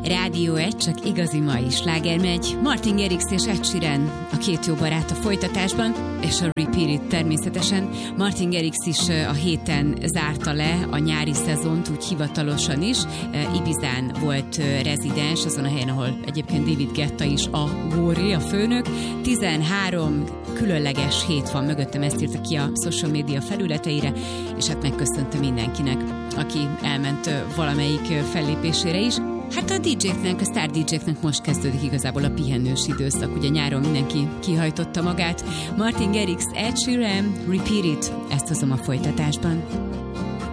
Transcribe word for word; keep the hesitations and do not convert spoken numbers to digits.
Rádió egy, csak igazi mai sláger megy. Martin Garrix és Ed Sheeran, a két jó barát a folytatásban, és a Repeat It természetesen. Martin Garrix is a héten zárta le a nyári szezont, úgy hivatalosan is. Ibizán volt rezidens, azon a helyen, ahol egyébként David Guetta is a góré, a főnök. tizenhárom különleges hét van mögöttem, ezt írta ki a social media felületeire, és hát megköszönte mindenkinek, aki elment valamelyik fellépésére is. Hát a dé jéknek, a sztár dé jéknek most kezdődik igazából a pihenős időszak. Ugye nyáron mindenki kihajtotta magát. Martin Garrix, Ed Sheeran, Repeat It, ezt hozom a folytatásban.